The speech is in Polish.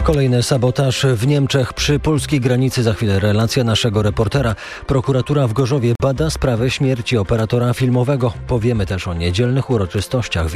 Kolejny sabotaż w Niemczech przy polskiej granicy. Za chwilę relacja naszego reportera. Prokuratura w Gorzowie bada sprawę śmierci operatora filmowego. Powiemy też o niedzielnych uroczystościach